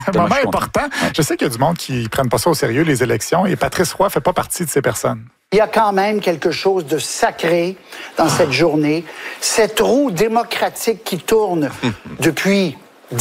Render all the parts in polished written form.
Un moment important. Je sais qu'il y a du monde qui ne prennent pas ça au sérieux, les élections, et Patrice Roy ne fait pas partie de ces personnes. Il y a quand même quelque chose de sacré dans cette journée. Cette roue démocratique qui tourne depuis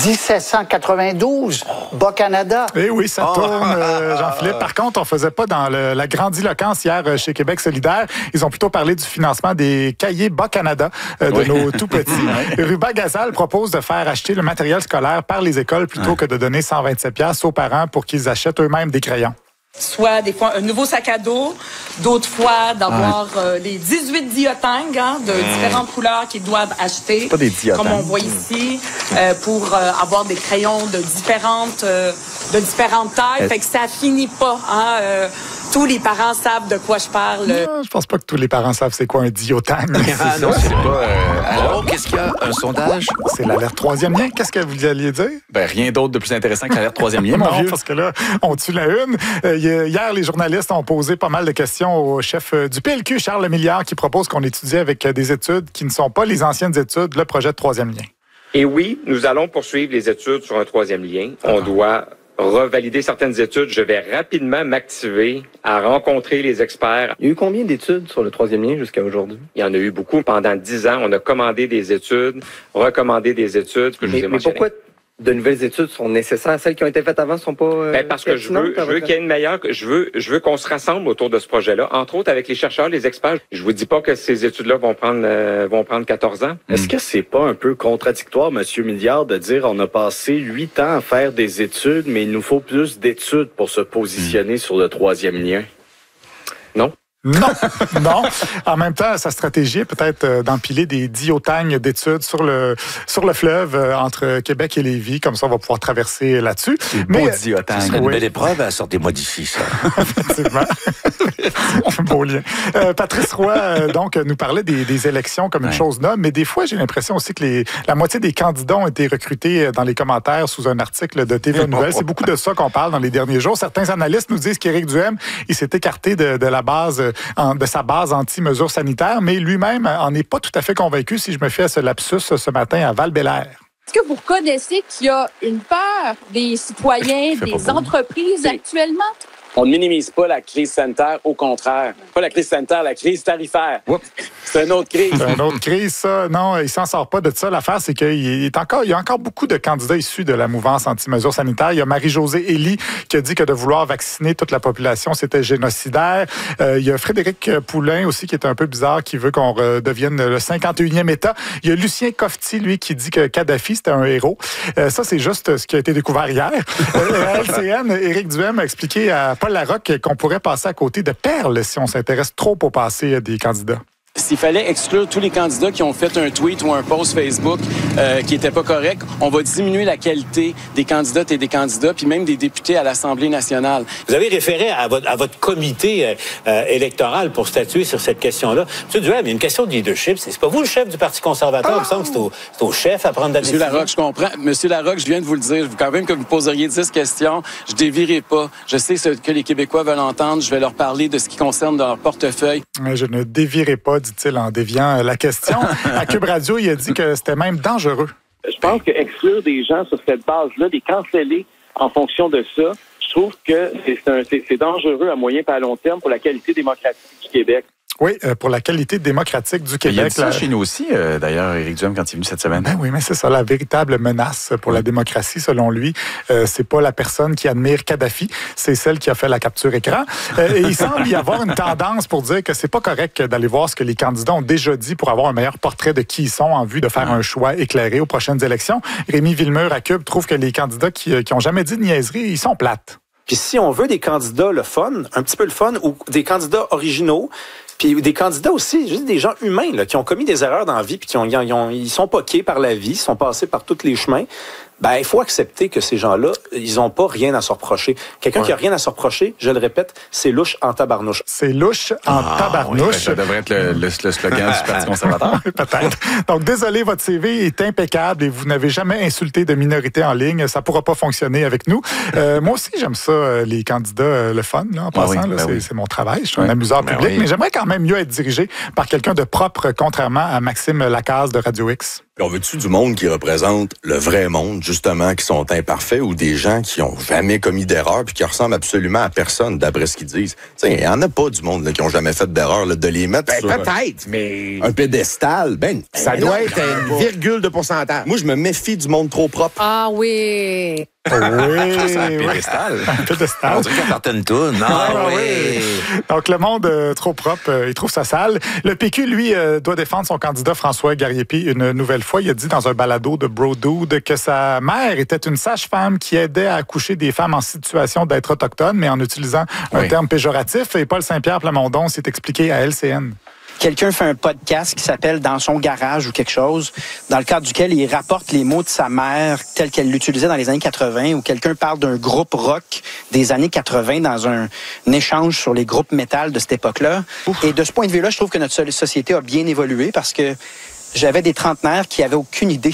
1792, Bas-Canada. Eh oui, ça tourne, Jean-Philippe. Par contre, on ne faisait pas dans la grandiloquence hier chez Québec solidaire. Ils ont plutôt parlé du financement des cahiers Bas-Canada de nos tout-petits. Ruba Gazal propose de faire acheter le matériel scolaire par les écoles plutôt que de donner 127 $ aux parents pour qu'ils achètent eux-mêmes des crayons. Soit des fois un nouveau sac à dos, d'autres fois d'avoir les 18 diotang de différentes couleurs qu'ils doivent acheter, pas des diotang, comme on voit ici, pour avoir des crayons de différentes tailles. Fait que ça finit pas. Tous les parents savent de quoi je parle. Non, je pense pas que tous les parents savent c'est quoi un diotang. Non, c'est pas. Alors, qu'est-ce qu'il y a? Un sondage? C'est l'alerte troisième lien. Qu'est-ce que vous alliez dire? Ben, rien d'autre de plus intéressant que l'alerte troisième lien, mon non, vieux. Parce que là, on tue la une. Hier, les journalistes ont posé pas mal de questions au chef du PLQ, Charles Lemilliard, qui propose qu'on étudie avec des études qui ne sont pas les anciennes études, le projet de troisième lien. Et oui, nous allons poursuivre les études sur un troisième lien. On doit revalider certaines études. Je vais rapidement m'activer à rencontrer les experts. Il y a eu combien d'études sur le troisième lien jusqu'à aujourd'hui? Il y en a eu beaucoup. Pendant 10 ans, on a commandé des études, recommandé des études. Mais pourquoi de nouvelles études sont nécessaires? Celles qui ont été faites avant sont pas parce que je veux qu'il y ait une meilleure... Je veux qu'on se rassemble autour de ce projet-là, entre autres avec les chercheurs, les experts. Je vous dis pas que ces études-là vont prendre 14 ans. Est-ce que c'est pas un peu contradictoire, M. Milliard, de dire on a passé 8 ans à faire des études, mais il nous faut plus d'études pour se positionner sur le troisième lien? Non. Non. En même temps, sa stratégie est peut-être d'empiler des diotagnes d'études sur le fleuve entre Québec et Lévis. Comme ça, on va pouvoir traverser là-dessus. Mais diotagnes. Ce serait une belle épreuve, sortez-moi d'ici, ça. Effectivement. Beau lien. Patrice Roy, donc, nous parlait des élections comme une chose noble, mais des fois, j'ai l'impression aussi que la moitié des candidats ont été recrutés dans les commentaires sous un article de TVA Nouvelles. C'est beaucoup de ça qu'on parle dans les derniers jours. Certains analystes nous disent qu'Éric Duhem, il s'est écarté de la base de sa base anti-mesures sanitaires, mais lui-même en est pas tout à fait convaincu, si je me fie à ce lapsus ce matin à Val-Bélair. Est-ce que vous reconnaissez qu'il y a une peur des citoyens, des entreprises actuellement? On ne minimise pas la crise sanitaire, au contraire. Pas la crise sanitaire, la crise tarifaire. C'est une autre crise. C'est une autre crise, ça. Non, il s'en sort pas de ça. L'affaire, c'est qu'il y a encore beaucoup de candidats issus de la mouvance anti-mesures sanitaires. Il y a Marie-Josée Elie qui a dit que de vouloir vacciner toute la population, c'était génocidaire. Il y a Frédéric Poulain aussi, qui est un peu bizarre, qui veut qu'on devienne le 51e État. Il y a Lucien Cofti, lui, qui dit que Kadhafi, c'était un héros. Ça, c'est juste ce qui a été découvert hier. À LCN, Éric Duhem a expliqué à Paul Larocque qu'on pourrait passer à côté de perles si on s'intéresse trop au passé des candidats. S'il fallait exclure tous les candidats qui ont fait un tweet ou un post Facebook qui n'était pas correct, on va diminuer la qualité des candidates et des candidats, puis même des députés à l'Assemblée nationale. Vous avez référé à votre comité électoral pour statuer sur cette question-là. M. Duhem, il y a une question de leadership. C'est pas vous le chef du Parti conservateur. Il me semble que c'est au chef à prendre la décision. M. Larocque, je comprends. M. Larocque, je viens de vous le dire. Quand même que vous poseriez 10 questions, je dévierai pas. Je sais ce que les Québécois veulent entendre. Je vais leur parler de ce qui concerne leur portefeuille. Je ne dévierai pas, dit-il en déviant la question. À Cube Radio, il a dit que c'était même dangereux. Je pense qu'exclure des gens sur cette base-là, les canceller en fonction de ça, je trouve que c'est dangereux à moyen et à long terme pour la qualité démocratique du Québec. Oui, pour la qualité démocratique du Québec. Il a dit ça chez nous aussi, d'ailleurs, Éric Duhem, quand il est venu cette semaine. Ben oui, mais c'est ça, la véritable menace pour la démocratie, selon lui. C'est pas la personne qui admire Kadhafi, c'est celle qui a fait la capture écran. Et il semble y avoir une tendance pour dire que c'est pas correct d'aller voir ce que les candidats ont déjà dit pour avoir un meilleur portrait de qui ils sont en vue de faire un choix éclairé aux prochaines élections. Rémi Villemur à Cube trouve que les candidats qui ont jamais dit de niaiserie, ils sont plates. Puis si on veut des candidats le fun, un petit peu le fun, ou des candidats originaux, puis des candidats aussi, juste des gens humains là, qui ont commis des erreurs dans la vie, puis ils sont poqués par la vie, ils sont passés par tous les chemins, ben il faut accepter que ces gens-là, ils n'ont pas rien à se reprocher. Quelqu'un qui a rien à se reprocher, je le répète, c'est louche en tabarnouche. C'est louche en tabarnouche. Oui, ça devrait être le slogan du Parti conservateur. Peut-être. Donc, désolé, votre CV est impeccable et vous n'avez jamais insulté de minorité en ligne. Ça ne pourra pas fonctionner avec nous. Moi aussi, j'aime ça, les candidats, le fun, là, en passant. C'est mon travail. Je suis un amuseur public, mais j'aimerais quand même mieux être dirigé par quelqu'un de propre, contrairement à Maxime Lacaze de Radio X. On veut-tu du monde qui représente le vrai monde, justement, qui sont imparfaits, ou des gens qui ont jamais commis d'erreur puis qui ressemblent absolument à personne, d'après ce qu'ils disent? Il n'y en a pas du monde là, qui ont jamais fait d'erreur, là, de les mettre sur peut-être, mais... un pédestal. Ça doit être une virgule de pourcentage. Moi, je me méfie du monde trop propre. Ah oui. Oui, c'est un pédestal. Un pédestal. On dirait qu'elle partait une toune. Oui. Donc, le monde trop propre, il trouve ça sale. Le PQ, lui, doit défendre son candidat François Gariepi une nouvelle fois. Il a dit dans un balado de Bro Dude que sa mère était une sage-femme qui aidait à accoucher des femmes en situation d'être autochtones, mais en utilisant un terme péjoratif. Et Paul Saint-Pierre Plamondon s'est expliqué à LCN. Quelqu'un fait un podcast qui s'appelle « Dans son garage » ou quelque chose, dans le cadre duquel il rapporte les mots de sa mère tels qu'elle l'utilisait dans les années 80, ou quelqu'un parle d'un groupe rock des années 80 dans un échange sur les groupes métal de cette époque-là. Et de ce point de vue-là, je trouve que notre société a bien évolué parce que j'avais des trentenaires qui avaient aucune idée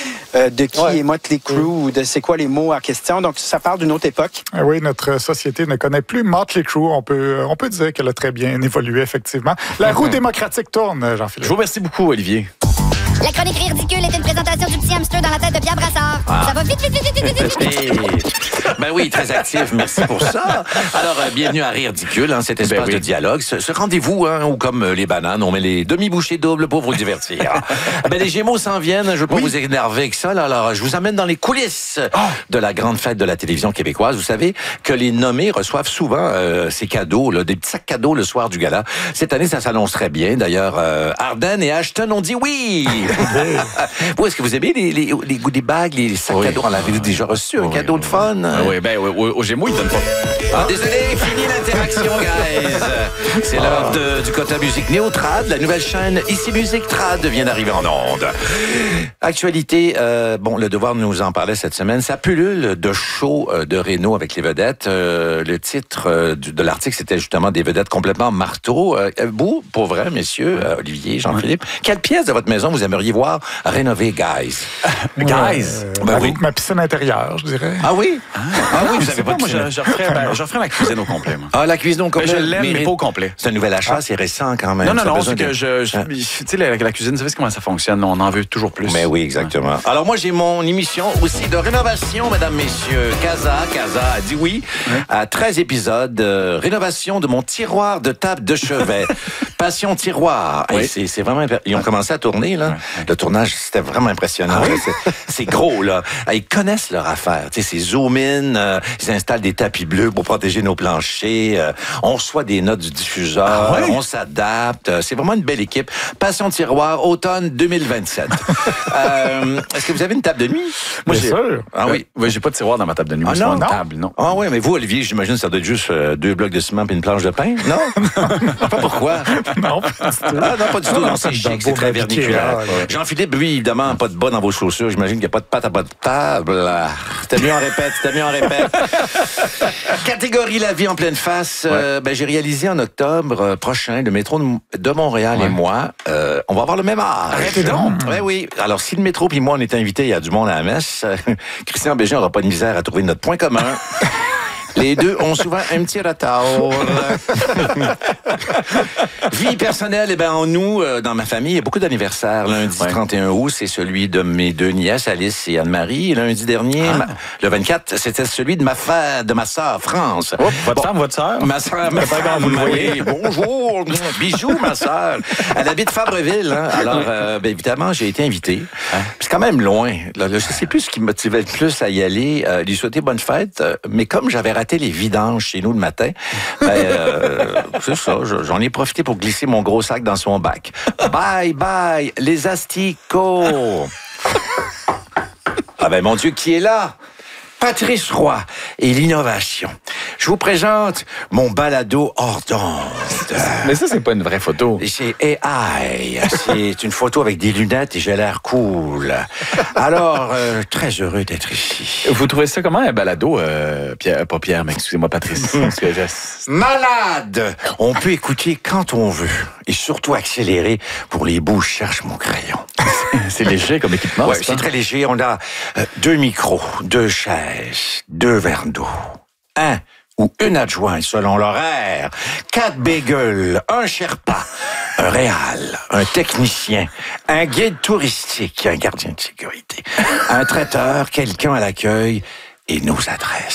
de qui est Motley Crue ou de c'est quoi les mots en question. Donc, ça parle d'une autre époque. Oui, notre société ne connaît plus Motley Crue. On peut dire qu'elle a très bien évolué, effectivement. La roue démocratique tourne, Jean-Philippe. Je vous remercie beaucoup, Olivier. La chronique ridicule est une présentation du petit hamster dans la tête de Pierre Brassard. Ça va vite, vite, vite, vite, vite, vite, vite. Ben oui, très actif. Merci pour ça. Alors, bienvenue à Ridicule, cet espace de dialogue. Ce rendez-vous, où comme les bananes, on met les demi-bouchées doubles pour vous divertir. Les Gémeaux s'en viennent. Je ne veux pas vous énerver avec ça. Là. Alors, je vous amène dans les coulisses de la grande fête de la télévision québécoise. Vous savez que les nommés reçoivent souvent ces cadeaux, là, des petits sacs cadeaux le soir du gala. Cette année, ça s'annonce très bien. D'ailleurs, Arden et Ashton ont dit oui. Vous, est-ce que vous aimez les goodie bags, les sacs cadeaux? On avait déjà reçu un cadeau de fun. Oui, au Gémeaux, ils donnent pas. Désolé, fini l'interaction, guys. C'est l'heure du quota musique néo-trad. La nouvelle chaîne Ici Musique Trad vient d'arriver en onde. Actualité, le Devoir nous en parlait cette semaine. Ça pullule de show de Renault avec les vedettes. Le titre de l'article, c'était justement des vedettes complètement marteau. Vous, pour vrai, messieurs, Olivier, Jean-Philippe, quelle pièce de votre maison vous aimeriez voir rénover, guys? Avec ma piscine intérieure, je dirais. Ah oui? Vous savez pas, moi, je referais la cuisine au complet. Moi. Ah, la cuisine au complet? Je l'aime, mais pas au complet. C'est un nouvel achat, c'est récent quand même. Non, c'est que tu sais, la cuisine, vous savez comment ça fonctionne? On en veut toujours plus. Mais oui, exactement. Alors moi, j'ai mon émission aussi de rénovation, mesdames, messieurs. Casa a dit oui à 13 épisodes. Rénovation de mon tiroir de table de chevet. Passion tiroir. Oui. C'est vraiment... Ils ont commencé à tourner, là. Ouais. Le tournage, c'était vraiment impressionnant. C'est gros, là. Ils connaissent leur affaire. Tu sais, c'est zoom-in. Ils installent des tapis bleus pour protéger nos planchers. On reçoit des notes du diffuseur. On s'adapte. C'est vraiment une belle équipe. Passion tiroir, automne 2027. Est-ce que vous avez une table de nuit? Moi, bien sûr. Ah oui. J'ai pas de tiroir dans ma table de nuit. Ah non? Une table, non. Ah oui, mais vous, Olivier, j'imagine que ça doit être juste 2 blocs de ciment et une planche de pain, non? Pas pourquoi? Non, pas du tout. Ah non, pas du tout. Non, c'est chic, c'est très verniculaire. Jean-Philippe, lui, évidemment, pas de bas dans vos chaussures. J'imagine qu'il n'y a pas de pâte à bas de table. C'était mieux en répète. Catégorie La vie en pleine face. J'ai réalisé en octobre prochain, le métro de Montréal et moi, on va avoir le même âge. Arrêtez donc. Oui. Alors, si le métro puis moi, on est invités, il y a du monde à la messe, Christian Bégin n'aura pas de misère à trouver notre point commun. Les deux ont souvent un petit retard. Vie personnelle, nous, dans ma famille, il y a beaucoup d'anniversaires. Lundi 31 août, c'est celui de mes 2 nièces, Alice et Anne-Marie. Et lundi dernier, le 24, c'était celui de ma sœur, France. Votre femme, votre sœur? Ma sœur, vous le voyez. Bonjour, bisous, ma sœur. Elle habite Fabreville. Alors, évidemment, j'ai été invité. C'est quand même loin. Là, je sais plus ce qui me motivait le plus à y aller. Lui souhaiter bonne fête. Mais comme j'avais raté les vidanges chez nous le matin, c'est ça, j'en ai profité pour glisser mon gros sac dans son bac. Bye, bye, les asticots! Mon Dieu, qui est là? Patrice Roy et l'innovation. Je vous présente mon balado hors d'onde. Mais ça, c'est pas une vraie photo. C'est AI. C'est une photo avec des lunettes et j'ai l'air cool. Alors, très heureux d'être ici. Vous trouvez ça comment, un balado? Pas Pierre, mais excusez-moi, Patrice. Malade! On peut écouter quand on veut. Et surtout accélérer pour les bouts. Je cherche mon crayon. C'est léger comme équipement. Oui, c'est très léger. On a 2 micros, 2 chaises, 2 verres d'eau. 1 ou une adjointe selon l'horaire, 4 bagels, un Sherpa, un réal, un technicien, un guide touristique, un gardien de sécurité, un traiteur, quelqu'un à l'accueil et nos adresses.